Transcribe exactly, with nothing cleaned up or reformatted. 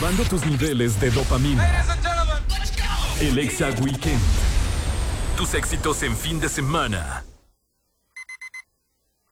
elevando tus niveles de dopamina. El Exa Weekend. Tus éxitos en fin de semana.